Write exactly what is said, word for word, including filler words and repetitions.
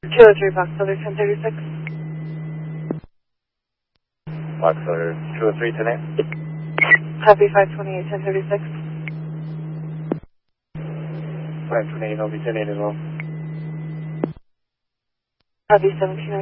two oh three Boxer ten thirty-six. Boxer two oh three ten eight. Copy five twenty-eight ten thirty-six. five twenty-eight, I'll be ten eight as well. Copy seventeen